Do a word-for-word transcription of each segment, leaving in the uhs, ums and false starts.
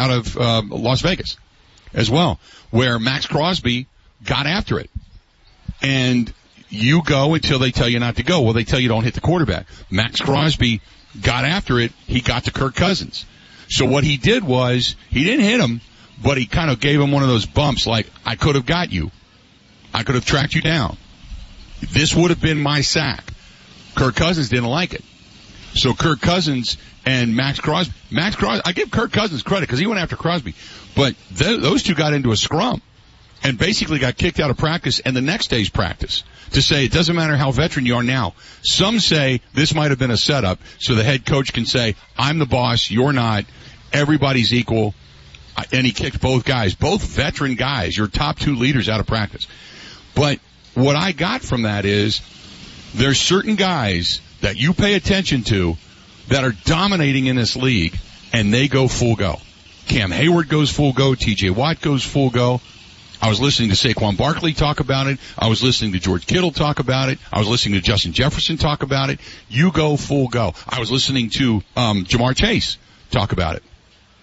out of uh, Las Vegas as well, where Max Crosby got after it. And you go until they tell you not to go. Well, they tell you don't hit the quarterback. Max Crosby got after it. He got to Kirk Cousins. So what he did was, he didn't hit him, but he kind of gave him one of those bumps like, I could have got you. I could have tracked you down. This would have been my sack. Kirk Cousins didn't like it. So Kirk Cousins and Max Crosby, Max Crosby, I give Kirk Cousins credit because he went after Crosby, but th- those two got into a scrum and basically got kicked out of practice and the next day's practice to say it doesn't matter how veteran you are now. Some say this might have been a setup so the head coach can say, I'm the boss, you're not, everybody's equal, and he kicked both guys, both veteran guys, your top two leaders out of practice. But what I got from that is there's certain guys that you pay attention to that are dominating in this league, and they go full go. Cam Hayward goes full go. T J Watt goes full go. I was listening to Saquon Barkley talk about it. I was listening to George Kittle talk about it. I was listening to Justin Jefferson talk about it. You go full go. I was listening to um Jamar Chase talk about it.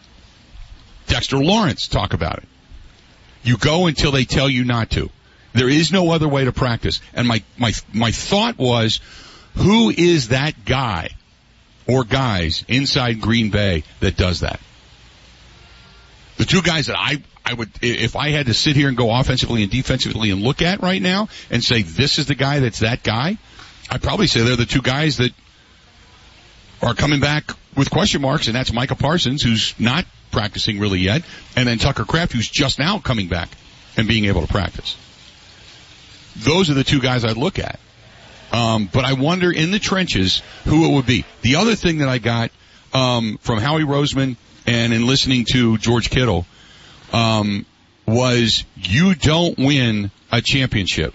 Dexter Lawrence talk about it. You go until they tell you not to. There is no other way to practice. And my, my, my thought was, who is that guy or guys inside Green Bay that does that? The two guys that I, I would, if I had to sit here and go offensively and defensively and look at right now and say, this is the guy that's that guy, I'd probably say they're the two guys that are coming back with question marks, and that's Micah Parsons, who's not practicing really yet, and then Tucker Kraft, who's just now coming back and being able to practice. Those are the two guys I'd look at. Um, but I wonder in the trenches who it would be. The other thing that I got um, from Howie Roseman and in listening to George Kittle um, was you don't win a championship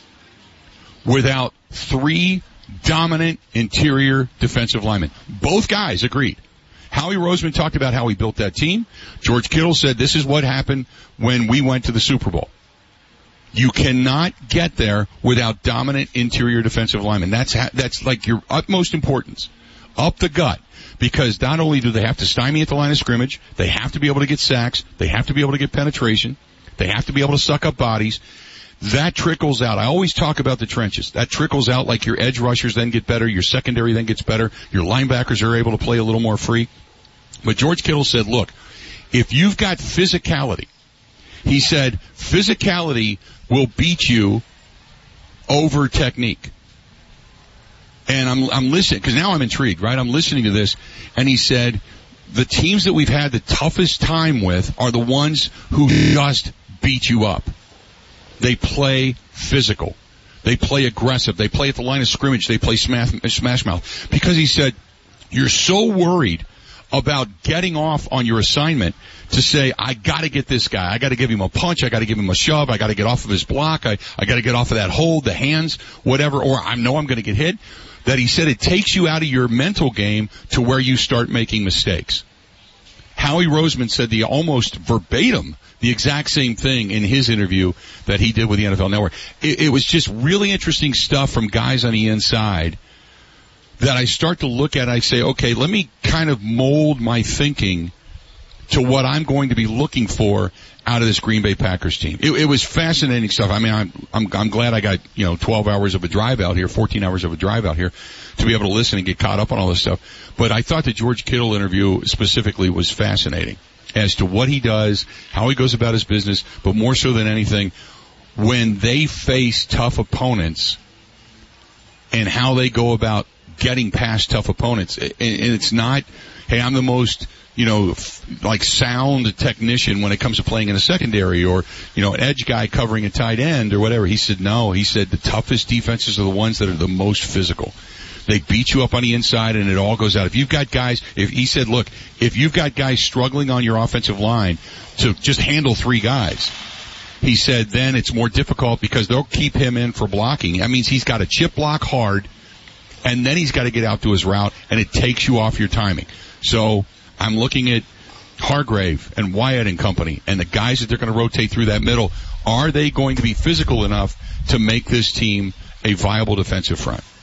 without three dominant interior defensive linemen. Both guys agreed. Howie Roseman talked about how he built that team. George Kittle said this is what happened when we went to the Super Bowl. You cannot get there without dominant interior defensive linemen. That's ha- that's like your utmost importance. Up the gut. Because not only do they have to stymie at the line of scrimmage, they have to be able to get sacks, they have to be able to get penetration, they have to be able to suck up bodies. That trickles out. I always talk about the trenches. That trickles out like your edge rushers then get better, your secondary then gets better, your linebackers are able to play a little more free. But George Kittle said, look, if you've got physicality, he said, physicality will beat you over technique. And I'm, I'm listening, because now I'm intrigued, right? I'm listening to this, and he said, the teams that we've had the toughest time with are the ones who just beat you up. They play physical. They play aggressive. They play at the line of scrimmage. They play smash, smash mouth. Because he said, you're so worried about getting off on your assignment to say, I gotta get this guy. I gotta give him a punch. I gotta give him a shove. I gotta get off of his block. I, I gotta get off of that hold, the hands, whatever, or I know I'm gonna get hit. That he said it takes you out of your mental game to where you start making mistakes. Howie Roseman said the almost verbatim, the exact same thing in his interview that he did with the N F L Network. It, it was just really interesting stuff from guys on the inside that I start to look at. I say, okay, let me kind of mold my thinking to what I'm going to be looking for out of this Green Bay Packers team. It, it was fascinating stuff. I mean, I'm, I'm, I'm glad I got, you know, twelve hours of a drive out here, fourteen hours of a drive out here to be able to listen and get caught up on all this stuff. But I thought the George Kittle interview specifically was fascinating as to what he does, how he goes about his business, but more so than anything, when they face tough opponents and how they go about getting past tough opponents. And it's not, hey, I'm the most, you know, like sound technician when it comes to playing in a secondary or, you know, an edge guy covering a tight end or whatever. He said, no, he said the toughest defenses are the ones that are the most physical. They beat you up on the inside and it all goes out. If you've got guys, if he said, look, if you've got guys struggling on your offensive line to just handle three guys, he said then it's more difficult because they'll keep him in for blocking. That means he's got to chip block hard and then he's got to get out to his route and it takes you off your timing. So I'm looking at Hargrave and Wyatt and company and the guys that they're going to rotate through that middle. Are they going to be physical enough to make this team a viable defensive front?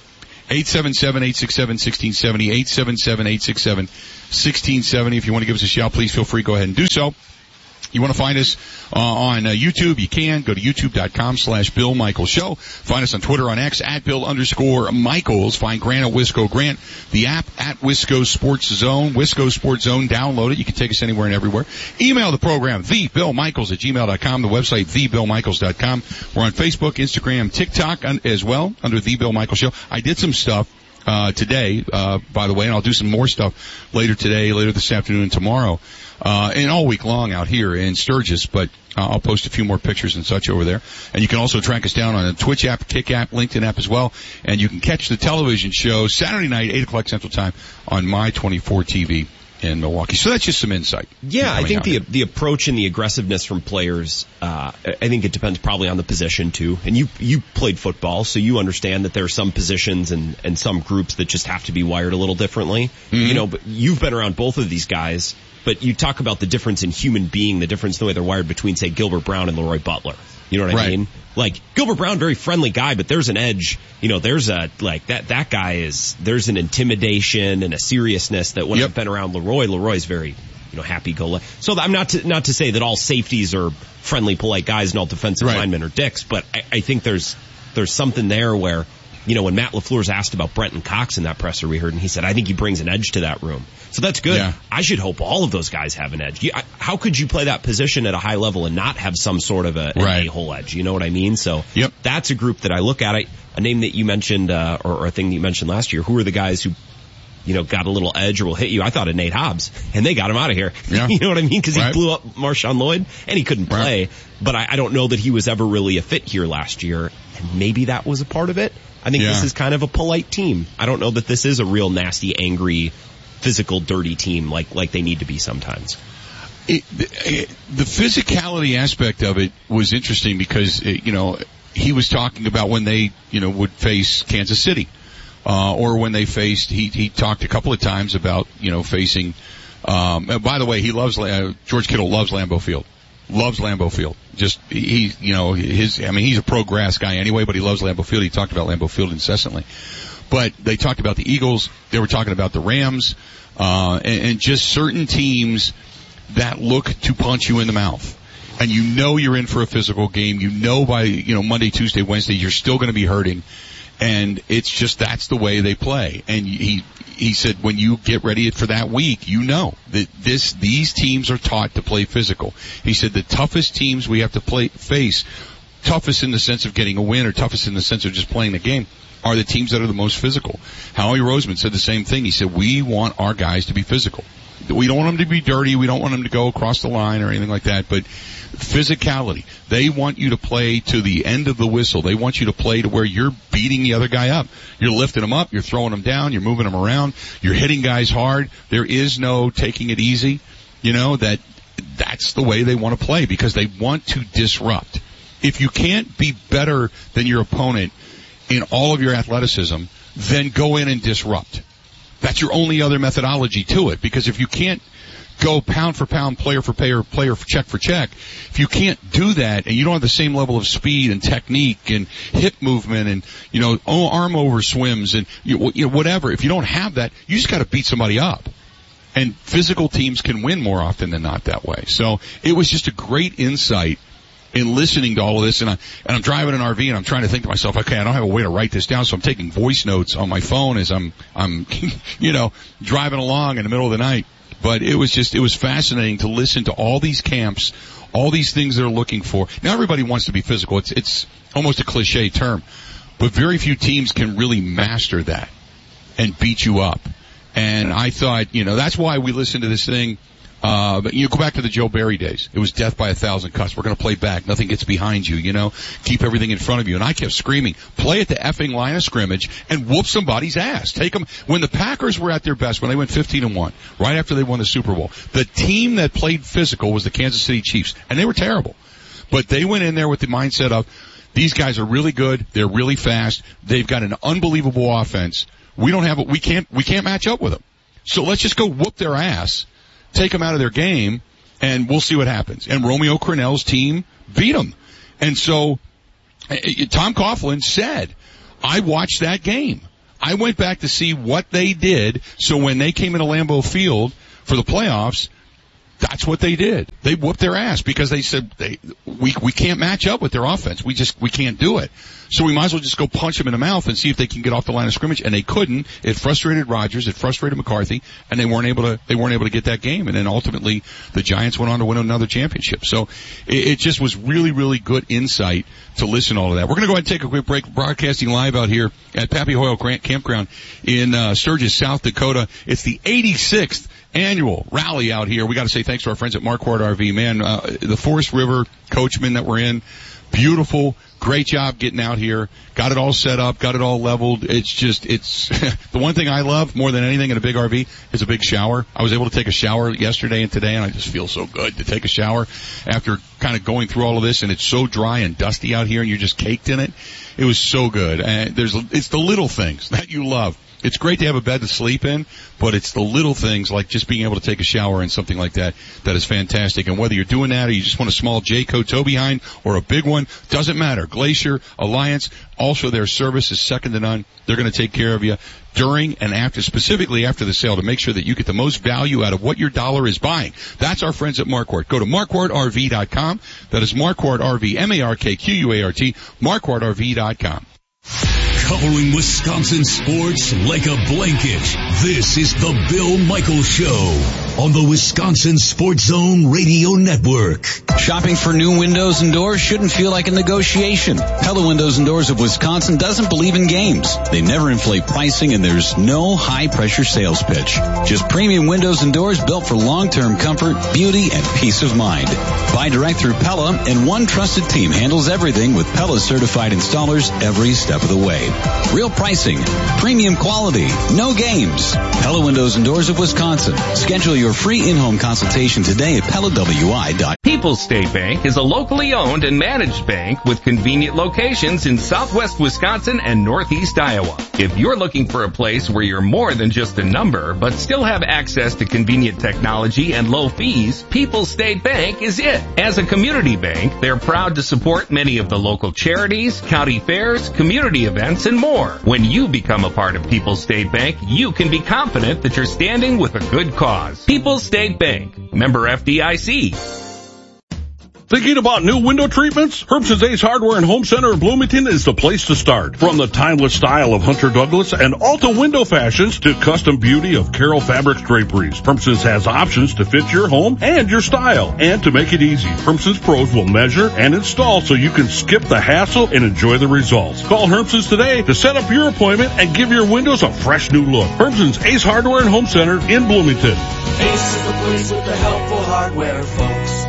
eight seven seven, eight six seven, one six seven zero, eight seven seven, eight six seven, one six seven zero. If you want to give us a shout, please feel free. Go ahead and do so. You want to find us uh, on uh, YouTube, you can. Go to youtube.com slash Bill Michaels Show. Find us on Twitter, on X, at Bill underscore Michaels. Find Grant at Wisco Grant. The app at Wisco Sports Zone. Wisco Sports Zone. Download it. You can take us anywhere and everywhere. Email the program, the Bill Michaels at gmail dot com. The website, the bill michaels dot com. We're on Facebook, Instagram, TikTok as well, under The Bill Michaels Show. I did some stuff uh today, uh by the way, and I'll do some more stuff later today, later this afternoon, and tomorrow. Uh, and all week long out here in Sturgis, but uh, I'll post a few more pictures and such over there. And you can also track us down on the Twitch app, Kick app, LinkedIn app as well. And you can catch the television show Saturday night, eight o'clock Central Time on My twenty-four T V in Milwaukee. So that's just some insight. Yeah, I think the here. the approach and the aggressiveness from players, uh, I think it depends probably on the position too. And you you played football, so you understand that there are some positions and, and some groups that just have to be wired a little differently. Mm-hmm. You know, but you've been around both of these guys. But you talk about the difference in human being, the difference in the way they're wired between, say, Gilbert Brown and Leroy Butler. You know what right. I mean? Like, Gilbert Brown, very friendly guy, but there's an edge. You know, there's a, like, that, that guy is, there's an intimidation and a seriousness that when yep. I've been around Leroy, Leroy's very, you know, happy-go-lucky. So I'm not to, not to say that all safeties are friendly, polite guys and all defensive right. linemen are dicks, but I, I think there's, there's something there where, you know, when Matt LaFleur's asked about Brenton Cox in that presser we heard, and he said, I think he brings an edge to that room. So that's good. Yeah. I should hope all of those guys have an edge. You, I, how could you play that position at a high level and not have some sort of a, an right. a-hole edge? You know what I mean? So yep. that's a group that I look at. I, a name that you mentioned, uh, or, or a thing that you mentioned last year, who are the guys who, you know, got a little edge or will hit you? I thought of Nate Hobbs, and they got him out of here. Yeah. You know what I mean? Because he right. blew up Marshawn Lloyd, and he couldn't play. Right. But I, I don't know that he was ever really a fit here last year, and maybe that was a part of it. I think yeah. this is kind of a polite team. I don't know that this is a real nasty, angry, physical, dirty team like like they need to be sometimes. It, it, the physicality aspect of it was interesting because, it, you know, he was talking about when they, you know, would face Kansas City. Uh, or when they faced, he, he talked a couple of times about, you know, facing, um, and by the way, he loves, uh, George Kittle loves Lambeau Field. Loves Lambeau Field. Just, he, you know, his, I mean, he's a pro grass guy anyway, but he loves Lambeau Field. He talked about Lambeau Field incessantly. But they talked about the Eagles. They were talking about the Rams, uh, and, and just certain teams that look to punch you in the mouth. And you know you're in for a physical game. You know by, you know, Monday, Tuesday, Wednesday, you're still going to be hurting. And it's just, that's the way they play. And he, he said when you get ready for that week, you know that this, these teams are taught to play physical. He said the toughest teams we have to play, face, toughest in the sense of getting a win or toughest in the sense of just playing the game, are the teams that are the most physical. Howie Roseman said the same thing. He said, we want our guys to be physical. We don't want them to be dirty. We don't want them to go across the line or anything like that. But physicality. They want you to play to the end of the whistle. They want you to play to where you're beating the other guy up. You're lifting them up. You're throwing them down. You're moving them around. You're hitting guys hard. There is no taking it easy. You know, that that's the way they want to play because they want to disrupt. If you can't be better than your opponent in all of your athleticism, then go in and disrupt. That's your only other methodology to it, because if you can't go pound for pound, player for player, player for check for check, if you can't do that and you don't have the same level of speed and technique and hip movement and, you know, arm over swims and, you know, whatever, if you don't have that, you just got to beat somebody up. And physical teams can win more often than not that way. So it was just a great insight in listening to all of this, and, I, and I'm driving an R V and I'm trying to think to myself, okay, I don't have a way to write this down, so I'm taking voice notes on my phone as I'm, I'm, you know, driving along in the middle of the night. But it was just, it was fascinating to listen to all these camps, all these things they're looking for. Now everybody wants to be physical. It's, it's almost a cliche term, but very few teams can really master that and beat you up. And I thought, you know, that's why we listened to this thing. Uh, but you go back to the Joe Barry days. It was death by a thousand cuts. We're going to play back. Nothing gets behind you, you know. Keep everything in front of you. And I kept screaming, play at the effing line of scrimmage and whoop somebody's ass. Take them. When the Packers were at their best, when they went fifteen and one, right after they won the Super Bowl, the team that played physical was the Kansas City Chiefs. And they were terrible. But they went in there with the mindset of, these guys are really good. They're really fast. They've got an unbelievable offense. We don't have it. We can't, we can't match up with them. So let's just go whoop their ass. Take them out of their game, and we'll see what happens. And Romeo Crennel's team beat them. And so Tom Coughlin said, I watched that game. I went back to see what they did, so when they came into Lambeau Field for the playoffs, that's what they did. They whooped their ass because they said they, we we can't match up with their offense. We just we can't do it. So we might as well just go punch them in the mouth and see if they can get off the line of scrimmage. And they couldn't. It frustrated Rodgers. It frustrated McCarthy, and they weren't able to they weren't able to get that game. And then ultimately, the Giants went on to win another championship. So it, it just was really really good insight to listen to all of that. We're going to go ahead and take a quick break. Broadcasting live out here at Pappy Hoyle Campground in uh, Sturgis, South Dakota. It's the eighty-sixth annual rally out here. We got to say thanks to our friends at Marquardt R V. Man, uh, the Forest River Coachman that we're in, beautiful, great job getting out here. Got it all set up, got it all leveled. It's just, it's the one thing I love more than anything in a big R V is a big shower. I was able to take a shower yesterday and today, and I just feel so good to take a shower after kind of going through all of this. And it's so dry and dusty out here, and you're just caked in it. It was so good. And there's, it's the little things that you love. It's great to have a bed to sleep in, but it's the little things like just being able to take a shower and something like that that is fantastic. And whether you're doing that or you just want a small Jayco tow behind or a big one, doesn't matter. Glacier, Alliance, also their service is second to none. They're going to take care of you during and after, specifically after the sale, to make sure that you get the most value out of what your dollar is buying. That's our friends at Marquardt. Go to marquardt r v dot com. That is Marquardt R V, M A R K Q U A R T, marquardt r v dot com. Covering Wisconsin sports like a blanket, this is the Bill Michaels Show on the Wisconsin Sports Zone Radio Network. Shopping for new windows and doors shouldn't feel like a negotiation. Pella Windows and Doors of Wisconsin doesn't believe in games. They never inflate pricing, and there's no high-pressure sales pitch. Just premium windows and doors built for long-term comfort, beauty, and peace of mind. Buy direct through Pella, and one trusted team handles everything with Pella certified installers every step of the way. Real pricing, premium quality, no games. Pella Windows and Doors of Wisconsin. Schedule your free in-home consultation today at pella w i dot com. People's State Bank is a locally owned and managed bank with convenient locations in southwest Wisconsin and northeast Iowa. If you're looking for a place where you're more than just a number, but still have access to convenient technology and low fees, People's State Bank is it. As a community bank, they're proud to support many of the local charities, county fairs, community events, and more. When you become a part of People's State Bank, you can be confident that you're standing with a good cause. People's State Bank, member F D I C. Thinking about new window treatments? Herbson's Ace Hardware and Home Center in Bloomington is the place to start. From the timeless style of Hunter Douglas and Alta window fashions to custom beauty of Carroll Fabrics draperies, Herbson's has options to fit your home and your style. And to make it easy, Herbson's pros will measure and install so you can skip the hassle and enjoy the results. Call Herbson's today to set up your appointment and give your windows a fresh new look. Herbson's Ace Hardware and Home Center in Bloomington. Ace is the place with the helpful hardware, folks.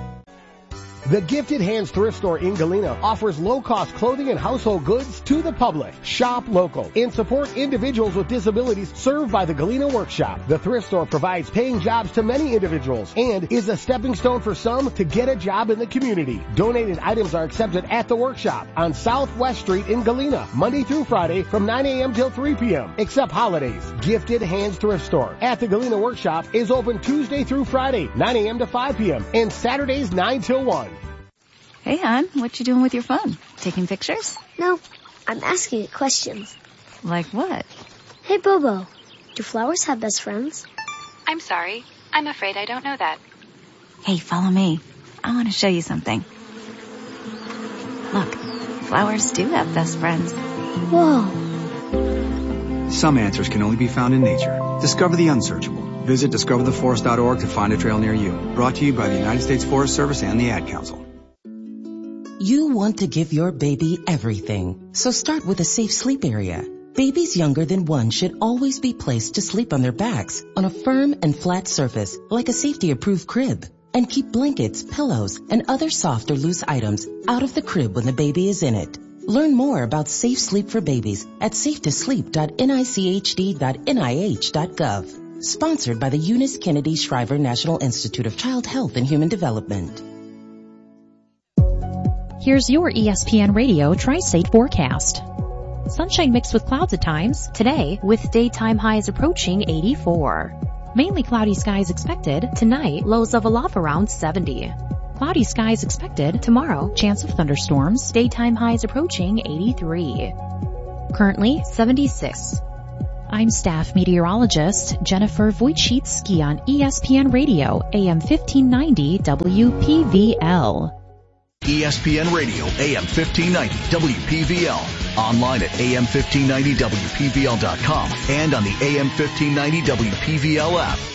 The Gifted Hands Thrift Store in Galena offers low-cost clothing and household goods to the public. Shop local and support individuals with disabilities served by the Galena Workshop. The thrift store provides paying jobs to many individuals and is a stepping stone for some to get a job in the community. Donated items are accepted at the workshop on Southwest Street in Galena, Monday through Friday from nine a.m. till three p.m., except holidays. Gifted Hands Thrift Store at the Galena Workshop is open Tuesday through Friday, nine a.m. to five p.m., and Saturdays nine till one. Hey, hon, what you doing with your phone? Taking pictures? No, I'm asking it questions. Like what? Hey, Bobo, do flowers have best friends? I'm sorry. I'm afraid I don't know that. Hey, follow me. I want to show you something. Look, flowers do have best friends. Whoa. Some answers can only be found in nature. Discover the unsearchable. Visit discover the forest dot org to find a trail near you. Brought to you by the United States Forest Service and the Ad Council. You want to give your baby everything, so start with a safe sleep area. Babies younger than one should always be placed to sleep on their backs on a firm and flat surface like a safety-approved crib. And keep blankets, pillows, and other soft or loose items out of the crib when the baby is in it. Learn more about safe sleep for babies at safe to sleep dot n i c h d dot n i h dot gov. Sponsored by the Eunice Kennedy Shriver National Institute of Child Health and Human Development. Here's your E S P N Radio Tri-State forecast. Sunshine mixed with clouds at times today, with daytime highs approaching eighty-four. Mainly cloudy skies expected tonight, lows level off around seventy. Cloudy skies expected tomorrow, chance of thunderstorms, daytime highs approaching eighty-three. currently seventy-six. I'm staff meteorologist Jennifer Wojcicki on E S P N Radio, A M fifteen ninety W P V L. E S P N Radio, A M fifteen ninety W P V L. Online at A M fifteen ninety W P V L dot com and on the A M fifteen ninety W P V L app.